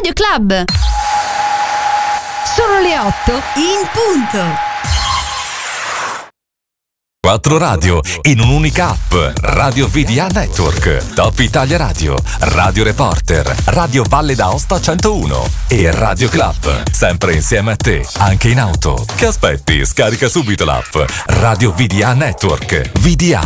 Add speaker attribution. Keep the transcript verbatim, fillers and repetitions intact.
Speaker 1: Radio Club.
Speaker 2: Sono le otto in punto.
Speaker 3: Quattro radio in un'unica app. Radio V D A Network, Top Italia Radio, Radio Reporter, Radio Valle d'Aosta centouno e Radio Club. Sempre insieme a te, anche in auto. Che aspetti? Scarica subito l'app Radio V D A Network. V D A.